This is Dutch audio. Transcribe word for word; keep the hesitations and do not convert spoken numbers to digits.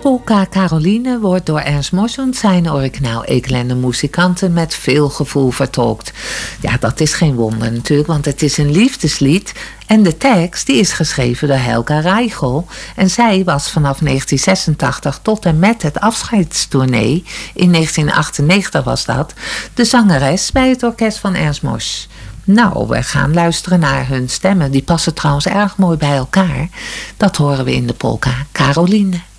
Polka Caroline wordt door Ernst Mosch und seine Original Ekelende muzikanten met veel gevoel vertolkt. Ja, dat is geen wonder natuurlijk, want het is een liefdeslied. En de tekst die is geschreven door Helga Reichel. En zij was vanaf negentien zesentachtig tot en met het afscheidstournee, in negentien achtennegentig was dat, de zangeres bij het orkest van Ernst Mosch. Nou, we gaan luisteren naar hun stemmen. Die passen trouwens erg mooi bij elkaar. Dat horen we in de polka Caroline.